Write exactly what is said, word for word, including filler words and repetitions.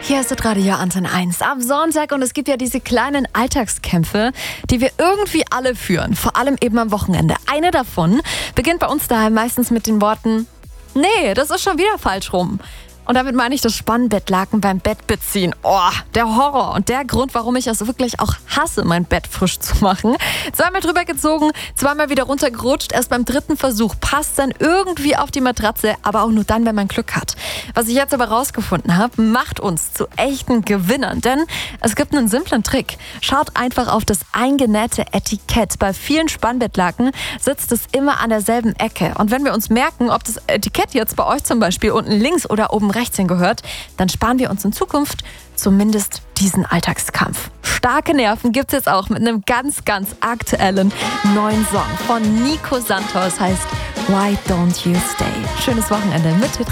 Hier ist das Radio Antenne eins am Sonntag und es gibt ja diese kleinen Alltagskämpfe, die wir irgendwie alle führen, vor allem eben am Wochenende. Eine davon beginnt bei uns daheim meistens mit den Worten: Nee, das ist schon wieder falsch rum. Und damit meine ich das Spannbettlaken beim Bett beziehen. Oh, der Horror und der Grund, warum ich es wirklich auch hasse, mein Bett frisch zu machen. Zweimal drüber gezogen, zweimal wieder runtergerutscht. Erst beim dritten Versuch passt dann irgendwie auf die Matratze, aber auch nur dann, wenn man Glück hat. Was ich jetzt aber rausgefunden habe, macht uns zu echten Gewinnern. Denn es gibt einen simplen Trick. Schaut einfach auf das eingenähte Etikett. Bei vielen Spannbettlaken sitzt es immer an derselben Ecke. Und wenn wir uns merken, ob das Etikett jetzt bei euch zum Beispiel unten links oder oben rechts hingehört, dann sparen wir uns in Zukunft zumindest diesen Alltagskampf. Starke Nerven gibt's jetzt auch mit einem ganz, ganz aktuellen neuen Song von Nico Santos, heißt Why Don't You Stay. Schönes Wochenende mit